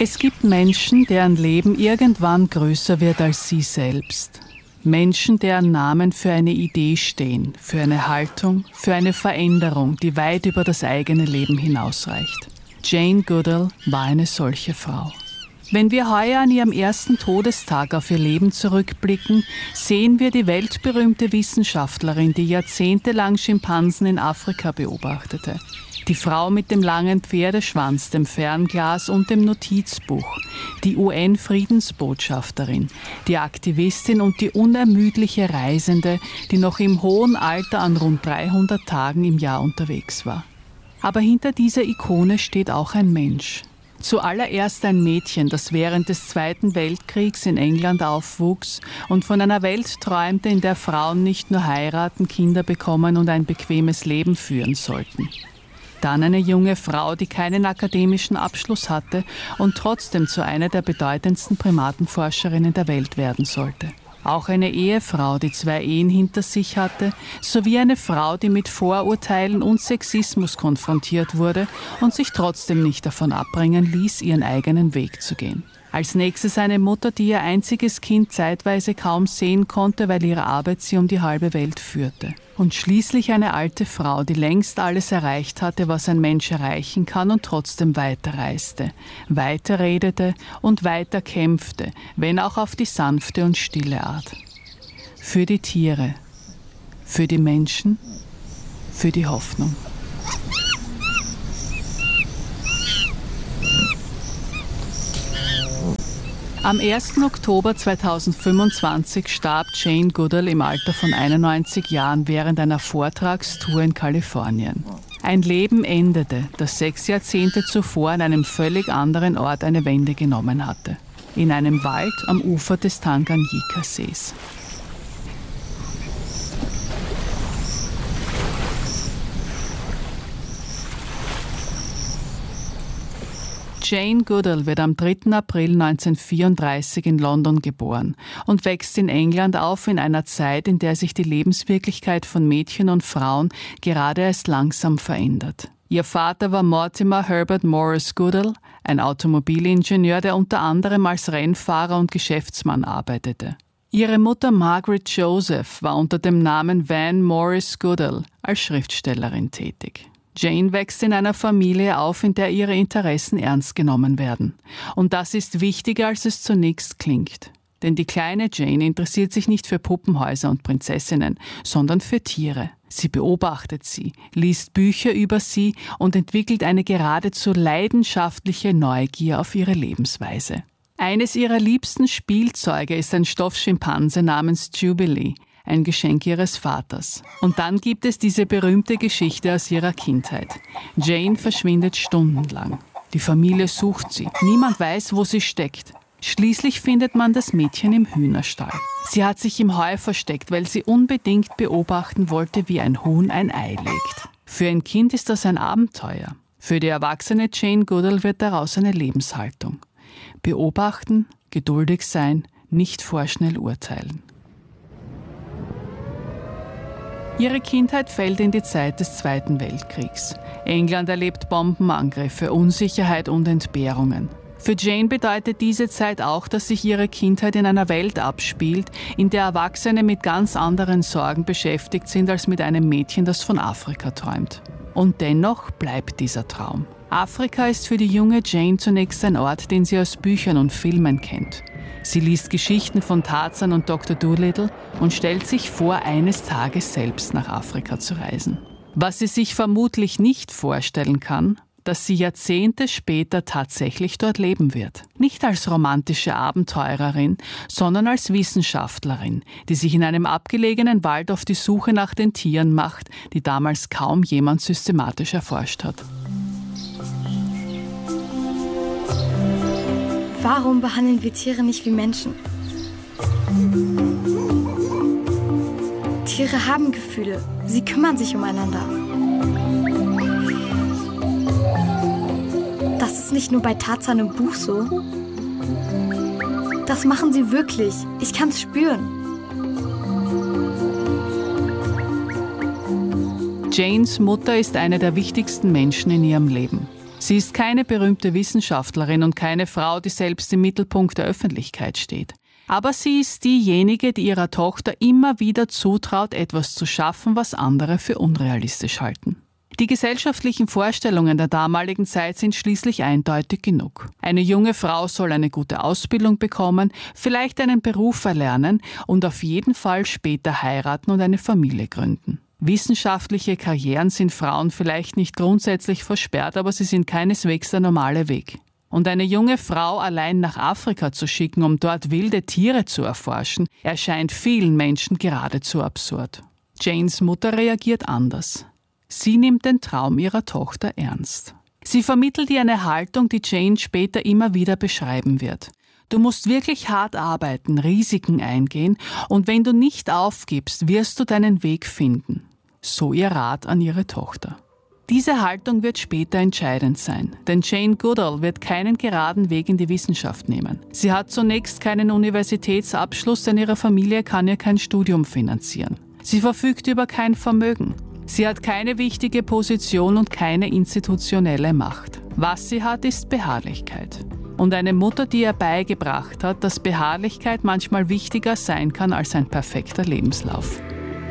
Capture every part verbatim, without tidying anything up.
Es gibt Menschen, deren Leben irgendwann größer wird als sie selbst. Menschen, deren Namen für eine Idee stehen, für eine Haltung, für eine Veränderung, die weit über das eigene Leben hinausreicht. Jane Goodall war eine solche Frau. Wenn wir heuer an ihrem ersten Todestag auf ihr Leben zurückblicken, sehen wir die weltberühmte Wissenschaftlerin, die jahrzehntelang Schimpansen in Afrika beobachtete. Die Frau mit dem langen Pferdeschwanz, dem Fernglas und dem Notizbuch, die U N-Friedensbotschafterin, die Aktivistin und die unermüdliche Reisende, die noch im hohen Alter an rund dreihundert Tagen im Jahr unterwegs war. Aber hinter dieser Ikone steht auch ein Mensch. Zuallererst ein Mädchen, das während des Zweiten Weltkriegs in England aufwuchs und von einer Welt träumte, in der Frauen nicht nur heiraten, Kinder bekommen und ein bequemes Leben führen sollten. Dann eine junge Frau, die keinen akademischen Abschluss hatte und trotzdem zu einer der bedeutendsten Primatenforscherinnen der Welt werden sollte. Auch eine Ehefrau, die zwei Ehen hinter sich hatte, sowie eine Frau, die mit Vorurteilen und Sexismus konfrontiert wurde und sich trotzdem nicht davon abbringen ließ, ihren eigenen Weg zu gehen. Als nächstes eine Mutter, die ihr einziges Kind zeitweise kaum sehen konnte, weil ihre Arbeit sie um die halbe Welt führte. Und schließlich eine alte Frau, die längst alles erreicht hatte, was ein Mensch erreichen kann und trotzdem weiterreiste, weiterredete und weiterkämpfte, wenn auch auf die sanfte und stille Art. Für die Tiere, für die Menschen, für die Hoffnung. Am ersten Oktober zweitausendfünfundzwanzig starb Jane Goodall im Alter von einundneunzig Jahren während einer Vortragstour in Kalifornien. Ein Leben endete, das sechs Jahrzehnte zuvor an einem völlig anderen Ort eine Wende genommen hatte. In einem Wald am Ufer des Tanganyika-Sees. Jane Goodall wird am dritten April neunzehnhundertvierunddreißig in London geboren und wächst in England auf in einer Zeit, in der sich die Lebenswirklichkeit von Mädchen und Frauen gerade erst langsam verändert. Ihr Vater war Mortimer Herbert Morris Goodall, ein Automobilingenieur, der unter anderem als Rennfahrer und Geschäftsmann arbeitete. Ihre Mutter Margaret Joseph war unter dem Namen Van Morris Goodall als Schriftstellerin tätig. Jane wächst in einer Familie auf, in der ihre Interessen ernst genommen werden. Und das ist wichtiger, als es zunächst klingt. Denn die kleine Jane interessiert sich nicht für Puppenhäuser und Prinzessinnen, sondern für Tiere. Sie beobachtet sie, liest Bücher über sie und entwickelt eine geradezu leidenschaftliche Neugier auf ihre Lebensweise. Eines ihrer liebsten Spielzeuge ist ein Stoffschimpanse namens Jubilee, ein Geschenk ihres Vaters. Und dann gibt es diese berühmte Geschichte aus ihrer Kindheit. Jane verschwindet stundenlang. Die Familie sucht sie. Niemand weiß, wo sie steckt. Schließlich findet man das Mädchen im Hühnerstall. Sie hat sich im Heu versteckt, weil sie unbedingt beobachten wollte, wie ein Huhn ein Ei legt. Für ein Kind ist das ein Abenteuer. Für die erwachsene Jane Goodall wird daraus eine Lebenshaltung. Beobachten, geduldig sein, nicht vorschnell urteilen. Ihre Kindheit fällt in die Zeit des Zweiten Weltkriegs. England erlebt Bombenangriffe, Unsicherheit und Entbehrungen. Für Jane bedeutet diese Zeit auch, dass sich ihre Kindheit in einer Welt abspielt, in der Erwachsene mit ganz anderen Sorgen beschäftigt sind als mit einem Mädchen, das von Afrika träumt. Und dennoch bleibt dieser Traum. Afrika ist für die junge Jane zunächst ein Ort, den sie aus Büchern und Filmen kennt. Sie liest Geschichten von Tarzan und Doktor Dolittle und stellt sich vor, eines Tages selbst nach Afrika zu reisen. Was sie sich vermutlich nicht vorstellen kann, dass sie Jahrzehnte später tatsächlich dort leben wird. Nicht als romantische Abenteurerin, sondern als Wissenschaftlerin, die sich in einem abgelegenen Wald auf die Suche nach den Tieren macht, die damals kaum jemand systematisch erforscht hat. Warum behandeln wir Tiere nicht wie Menschen? Tiere haben Gefühle. Sie kümmern sich umeinander. Das ist nicht nur bei Tarzan im Buch so. Das machen sie wirklich. Ich kann's spüren. Janes Mutter ist eine der wichtigsten Menschen in ihrem Leben. Sie ist keine berühmte Wissenschaftlerin und keine Frau, die selbst im Mittelpunkt der Öffentlichkeit steht. Aber sie ist diejenige, die ihrer Tochter immer wieder zutraut, etwas zu schaffen, was andere für unrealistisch halten. Die gesellschaftlichen Vorstellungen der damaligen Zeit sind schließlich eindeutig genug. Eine junge Frau soll eine gute Ausbildung bekommen, vielleicht einen Beruf erlernen und auf jeden Fall später heiraten und eine Familie gründen. Wissenschaftliche Karrieren sind Frauen vielleicht nicht grundsätzlich versperrt, aber sie sind keineswegs der normale Weg. Und eine junge Frau allein nach Afrika zu schicken, um dort wilde Tiere zu erforschen, erscheint vielen Menschen geradezu absurd. Janes Mutter reagiert anders. Sie nimmt den Traum ihrer Tochter ernst. Sie vermittelt ihr eine Haltung, die Jane später immer wieder beschreiben wird. Du musst wirklich hart arbeiten, Risiken eingehen und wenn du nicht aufgibst, wirst du deinen Weg finden. So ihr Rat an ihre Tochter. Diese Haltung wird später entscheidend sein, denn Jane Goodall wird keinen geraden Weg in die Wissenschaft nehmen. Sie hat zunächst keinen Universitätsabschluss, denn ihre Familie kann ihr kein Studium finanzieren. Sie verfügt über kein Vermögen. Sie hat keine wichtige Position und keine institutionelle Macht. Was sie hat, ist Beharrlichkeit. Und eine Mutter, die ihr beigebracht hat, dass Beharrlichkeit manchmal wichtiger sein kann als ein perfekter Lebenslauf.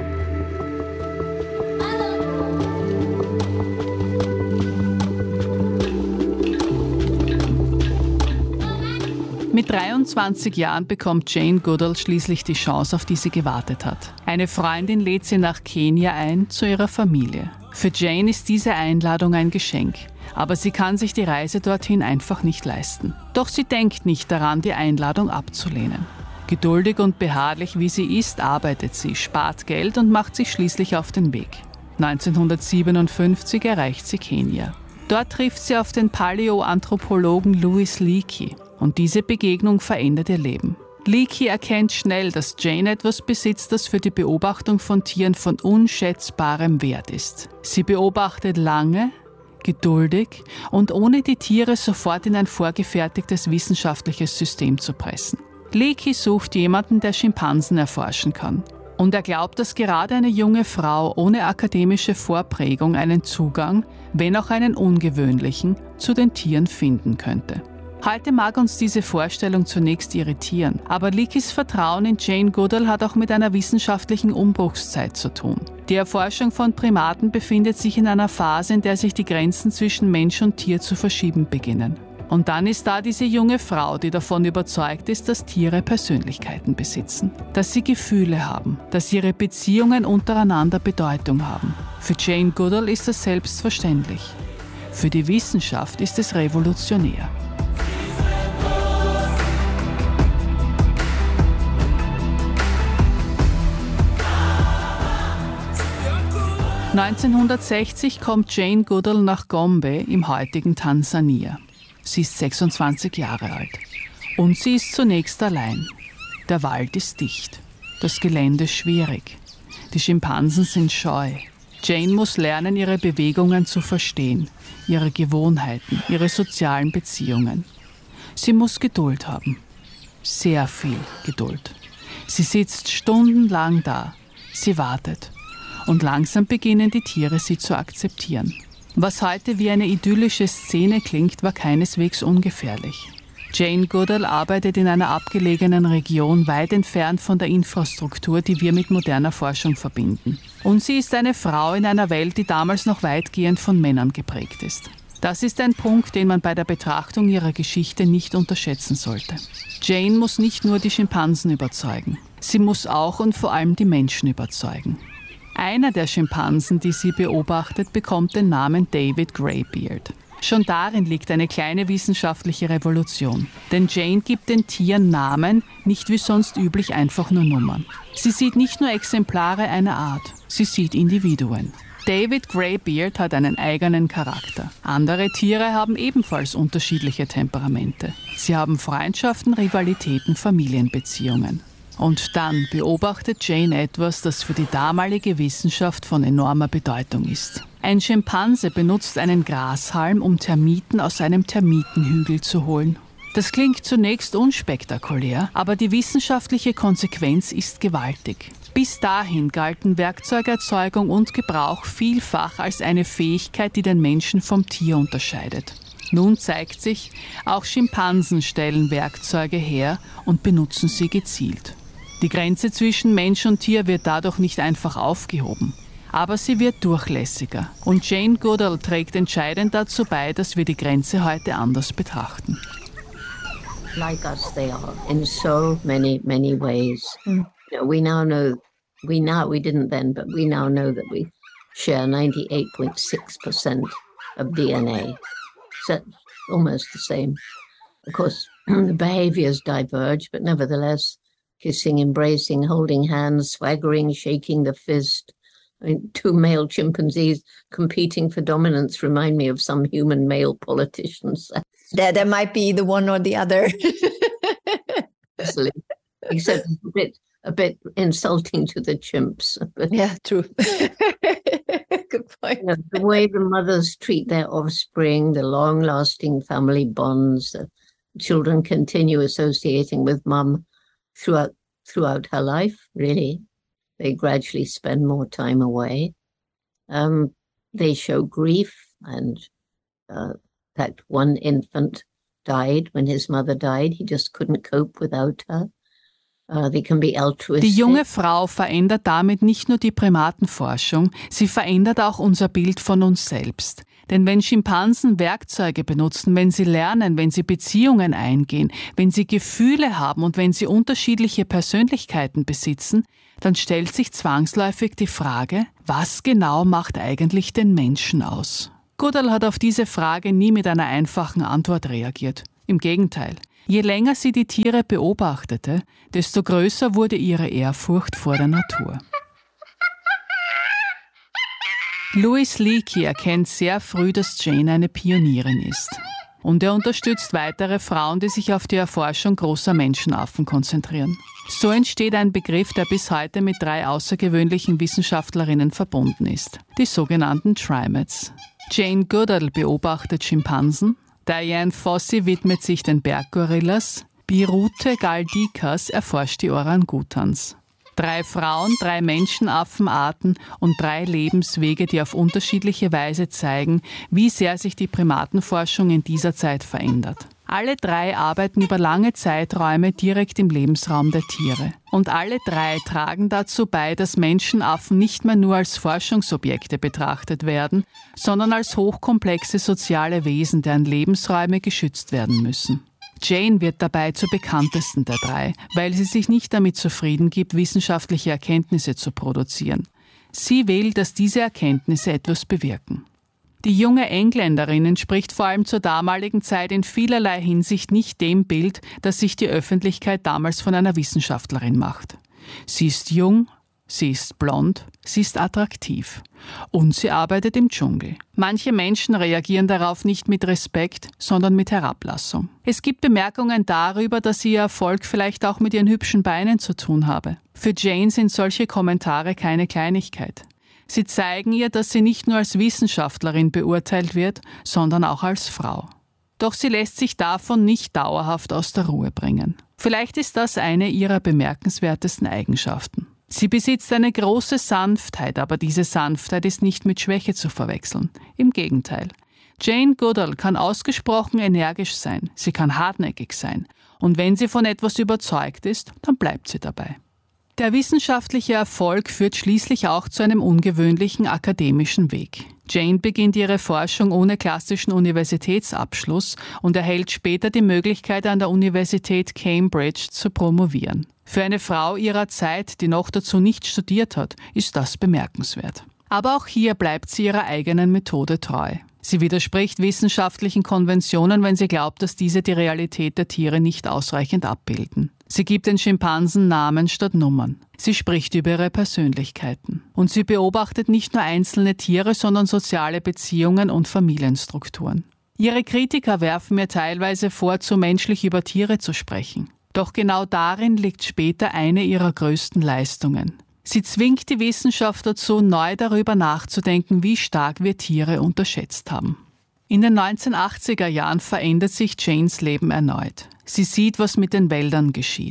Mit dreiundzwanzig Jahren bekommt Jane Goodall schließlich die Chance, auf die sie gewartet hat. Eine Freundin lädt sie nach Kenia ein, zu ihrer Familie. Für Jane ist diese Einladung ein Geschenk, aber sie kann sich die Reise dorthin einfach nicht leisten. Doch sie denkt nicht daran, die Einladung abzulehnen. Geduldig und beharrlich wie sie ist, arbeitet sie, spart Geld und macht sich schließlich auf den Weg. neunzehnhundertsiebenundfünfzig erreicht sie Kenia. Dort trifft sie auf den Paläoanthropologen Louis Leakey. Und diese Begegnung verändert ihr Leben. Leakey erkennt schnell, dass Jane etwas besitzt, das für die Beobachtung von Tieren von unschätzbarem Wert ist. Sie beobachtet lange, geduldig und ohne die Tiere sofort in ein vorgefertigtes wissenschaftliches System zu pressen. Leakey sucht jemanden, der Schimpansen erforschen kann. Und er glaubt, dass gerade eine junge Frau ohne akademische Vorprägung einen Zugang, wenn auch einen ungewöhnlichen, zu den Tieren finden könnte. Heute mag uns diese Vorstellung zunächst irritieren, aber Leakeys Vertrauen in Jane Goodall hat auch mit einer wissenschaftlichen Umbruchszeit zu tun. Die Erforschung von Primaten befindet sich in einer Phase, in der sich die Grenzen zwischen Mensch und Tier zu verschieben beginnen. Und dann ist da diese junge Frau, die davon überzeugt ist, dass Tiere Persönlichkeiten besitzen, dass sie Gefühle haben, dass ihre Beziehungen untereinander Bedeutung haben. Für Jane Goodall ist das selbstverständlich. Für die Wissenschaft ist es revolutionär. neunzehnhundertsechzig kommt Jane Goodall nach Gombe im heutigen Tansania. Sie ist sechsundzwanzig Jahre alt. Und sie ist zunächst allein. Der Wald ist dicht. Das Gelände schwierig. Die Schimpansen sind scheu. Jane muss lernen, ihre Bewegungen zu verstehen, ihre Gewohnheiten, ihre sozialen Beziehungen. Sie muss Geduld haben. Sehr viel Geduld. Sie sitzt stundenlang da. Sie wartet. Und langsam beginnen die Tiere, sie zu akzeptieren. Was heute wie eine idyllische Szene klingt, war keineswegs ungefährlich. Jane Goodall arbeitet in einer abgelegenen Region, weit entfernt von der Infrastruktur, die wir mit moderner Forschung verbinden. Und sie ist eine Frau in einer Welt, die damals noch weitgehend von Männern geprägt ist. Das ist ein Punkt, den man bei der Betrachtung ihrer Geschichte nicht unterschätzen sollte. Jane muss nicht nur die Schimpansen überzeugen. Sie muss auch und vor allem die Menschen überzeugen. Einer der Schimpansen, die sie beobachtet, bekommt den Namen David Greybeard. Schon darin liegt eine kleine wissenschaftliche Revolution. Denn Jane gibt den Tieren Namen, nicht wie sonst üblich einfach nur Nummern. Sie sieht nicht nur Exemplare einer Art, sie sieht Individuen. David Greybeard hat einen eigenen Charakter. Andere Tiere haben ebenfalls unterschiedliche Temperamente. Sie haben Freundschaften, Rivalitäten, Familienbeziehungen. Und dann beobachtet Jane etwas, das für die damalige Wissenschaft von enormer Bedeutung ist. Ein Schimpanse benutzt einen Grashalm, um Termiten aus einem Termitenhügel zu holen. Das klingt zunächst unspektakulär, aber die wissenschaftliche Konsequenz ist gewaltig. Bis dahin galten Werkzeugerzeugung und Gebrauch vielfach als eine Fähigkeit, die den Menschen vom Tier unterscheidet. Nun zeigt sich, auch Schimpansen stellen Werkzeuge her und benutzen sie gezielt. Die Grenze zwischen Mensch und Tier wird dadurch nicht einfach aufgehoben, aber sie wird durchlässiger. Und Jane Goodall trägt entscheidend dazu bei, dass wir die Grenze heute anders betrachten. Like us, they are in so many, many ways. Mm. You know, we now know, we now, we didn't then, but we now know that we share ninety-eight point six percent of D N A. So almost the same. Of course, the behaviors diverge, but nevertheless, kissing, embracing, holding hands, swaggering, shaking the fist. I mean, two male chimpanzees competing for dominance remind me of some human male politicians. There, there might be the one or the other. Except a bit, a bit insulting to the chimps. But, yeah, true. Good point. You know, the way the mothers treat their offspring, the long-lasting family bonds, the children continue associating with mum throughout throughout her life, really. They gradually spend more time away. Um, they show grief, and uh, in fact, one infant died when his mother died. He just couldn't cope without her. Uh, they can be altruistic. Die junge Frau verändert damit nicht nur die Primatenforschung, sie verändert auch unser Bild von uns selbst. Denn wenn Schimpansen Werkzeuge benutzen, wenn sie lernen, wenn sie Beziehungen eingehen, wenn sie Gefühle haben und wenn sie unterschiedliche Persönlichkeiten besitzen, dann stellt sich zwangsläufig die Frage, was genau macht eigentlich den Menschen aus? Goodall hat auf diese Frage nie mit einer einfachen Antwort reagiert. Im Gegenteil. Je länger sie die Tiere beobachtete, desto größer wurde ihre Ehrfurcht vor der Natur. Louis Leakey erkennt sehr früh, dass Jane eine Pionierin ist. Und er unterstützt weitere Frauen, die sich auf die Erforschung großer Menschenaffen konzentrieren. So entsteht ein Begriff, der bis heute mit drei außergewöhnlichen Wissenschaftlerinnen verbunden ist, die sogenannten Trimates. Jane Goodall beobachtet Schimpansen, Diane Fossey widmet sich den Berggorillas, Birute Galdikas erforscht die Orangutans. Drei Frauen, drei Menschenaffenarten und drei Lebenswege, die auf unterschiedliche Weise zeigen, wie sehr sich die Primatenforschung in dieser Zeit verändert. Alle drei arbeiten über lange Zeiträume direkt im Lebensraum der Tiere. Und alle drei tragen dazu bei, dass Menschenaffen nicht mehr nur als Forschungsobjekte betrachtet werden, sondern als hochkomplexe soziale Wesen, deren Lebensräume geschützt werden müssen. Jane wird dabei zur bekanntesten der drei, weil sie sich nicht damit zufrieden gibt, wissenschaftliche Erkenntnisse zu produzieren. Sie will, dass diese Erkenntnisse etwas bewirken. Die junge Engländerin entspricht vor allem zur damaligen Zeit in vielerlei Hinsicht nicht dem Bild, das sich die Öffentlichkeit damals von einer Wissenschaftlerin macht. Sie ist jung, sie ist blond, sie ist attraktiv und sie arbeitet im Dschungel. Manche Menschen reagieren darauf nicht mit Respekt, sondern mit Herablassung. Es gibt Bemerkungen darüber, dass ihr Erfolg vielleicht auch mit ihren hübschen Beinen zu tun habe. Für Jane sind solche Kommentare keine Kleinigkeit. Sie zeigen ihr, dass sie nicht nur als Wissenschaftlerin beurteilt wird, sondern auch als Frau. Doch sie lässt sich davon nicht dauerhaft aus der Ruhe bringen. Vielleicht ist das eine ihrer bemerkenswertesten Eigenschaften. Sie besitzt eine große Sanftheit, aber diese Sanftheit ist nicht mit Schwäche zu verwechseln. Im Gegenteil. Jane Goodall kann ausgesprochen energisch sein, sie kann hartnäckig sein. Und wenn sie von etwas überzeugt ist, dann bleibt sie dabei. Der wissenschaftliche Erfolg führt schließlich auch zu einem ungewöhnlichen akademischen Weg. Jane beginnt ihre Forschung ohne klassischen Universitätsabschluss und erhält später die Möglichkeit, an der Universität Cambridge zu promovieren. Für eine Frau ihrer Zeit, die noch dazu nicht studiert hat, ist das bemerkenswert. Aber auch hier bleibt sie ihrer eigenen Methode treu. Sie widerspricht wissenschaftlichen Konventionen, wenn sie glaubt, dass diese die Realität der Tiere nicht ausreichend abbilden. Sie gibt den Schimpansen Namen statt Nummern. Sie spricht über ihre Persönlichkeiten. Und sie beobachtet nicht nur einzelne Tiere, sondern soziale Beziehungen und Familienstrukturen. Ihre Kritiker werfen ihr teilweise vor, zu menschlich über Tiere zu sprechen. Doch genau darin liegt später eine ihrer größten Leistungen. Sie zwingt die Wissenschaft dazu, neu darüber nachzudenken, wie stark wir Tiere unterschätzt haben. In den neunzehnhundertachtziger Jahren verändert sich Janes Leben erneut. Sie sieht, was mit den Wäldern geschieht.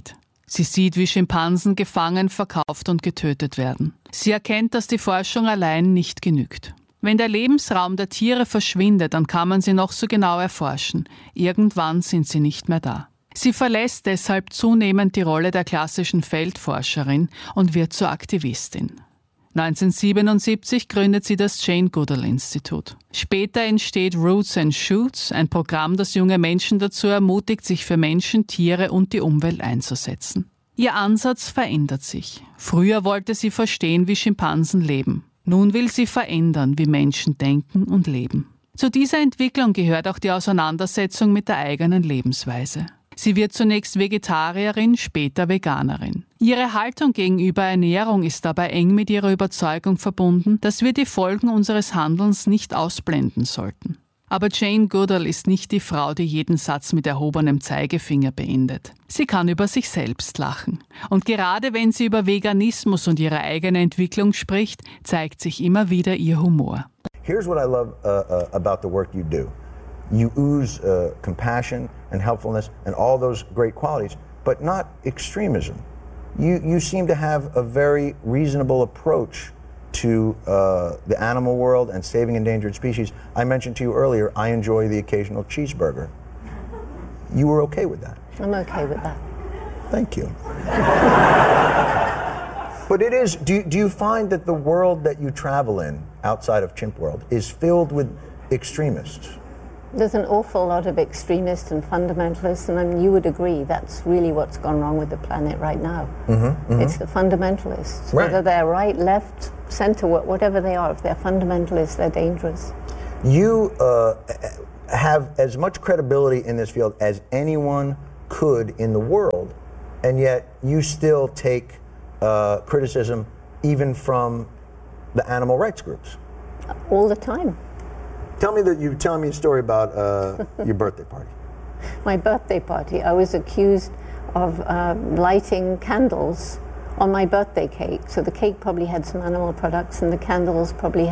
Sie sieht, wie Schimpansen gefangen, verkauft und getötet werden. Sie erkennt, dass die Forschung allein nicht genügt. Wenn der Lebensraum der Tiere verschwindet, dann kann man sie noch so genau erforschen. Irgendwann sind sie nicht mehr da. Sie verlässt deshalb zunehmend die Rolle der klassischen Feldforscherin und wird zur Aktivistin. neunzehnhundertsiebenundsiebzig gründet sie das Jane Goodall Institut. Später entsteht Roots and Shoots, ein Programm, das junge Menschen dazu ermutigt, sich für Menschen, Tiere und die Umwelt einzusetzen. Ihr Ansatz verändert sich. Früher wollte sie verstehen, wie Schimpansen leben. Nun will sie verändern, wie Menschen denken und leben. Zu dieser Entwicklung gehört auch die Auseinandersetzung mit der eigenen Lebensweise. Sie wird zunächst Vegetarierin, später Veganerin. Ihre Haltung gegenüber Ernährung ist dabei eng mit ihrer Überzeugung verbunden, dass wir die Folgen unseres Handelns nicht ausblenden sollten. Aber Jane Goodall ist nicht die Frau, die jeden Satz mit erhobenem Zeigefinger beendet. Sie kann über sich selbst lachen. Und gerade wenn sie über Veganismus und ihre eigene Entwicklung spricht, zeigt sich immer wieder ihr Humor. Here's what I love uh, uh, about the work you do. You ooze uh, compassion and helpfulness and all those great qualities, but not extremism. You, you seem to have a very reasonable approach to uh, the animal world and saving endangered species. I mentioned to you earlier, I enjoy the occasional cheeseburger. You were okay with that? I'm okay with that. Thank you. But it is, do you, do you find that the world that you travel in, outside of chimp world, is filled with extremists? There's an awful lot of extremists and fundamentalists, and I mean, you would agree that's really what's gone wrong with the planet right now. Mm-hmm, mm-hmm. It's the fundamentalists. Right. Whether they're right, left, center, whatever they are, if they're fundamentalists, they're dangerous. You uh, have as much credibility in this field as anyone could in the world, and yet you still take uh, criticism even from the animal rights groups. All the time. Tell me that you were telling me a story about uh, your birthday party. My birthday party. I was accused of uh, lighting candles on my birthday cake. So the cake probably had some animal products and the candles probably